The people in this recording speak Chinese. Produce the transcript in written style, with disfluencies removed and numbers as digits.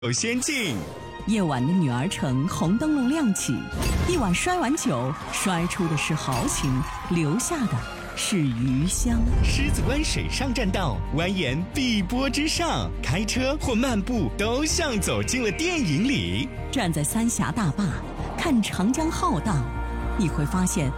有仙境。 夜晚的女儿城，红灯笼亮起，一碗摔碗酒，摔出的是豪情，留下的是余香。 狮子湾水上栈道，蜿蜒碧波之上，开车或漫步都像走进了电影里。 站在三峡大坝，看长江浩荡，你会发现